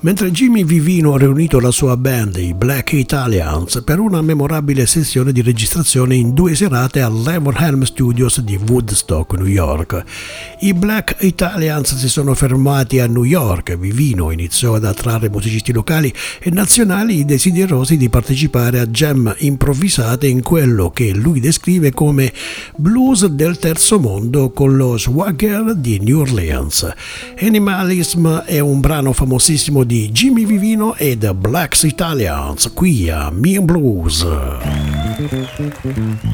mentre Jimmy Vivino ha riunito la sua band, i Black Italians, per una memorabile sessione di registrazione in 2 serate all'Everhelm Studios di Woodstock, New York. I Black Italians si sono fermati a New York. Vivino iniziò ad attrarre musicisti locali e nazionali desiderosi di partecipare a jam improvvisate in quello che lui descrive come blues del terzo mondo con lo swagger di New Orleans. Animalism è un brano famosissimo di Jimmy Vivino e The Black Italians, qui a Me and Blues.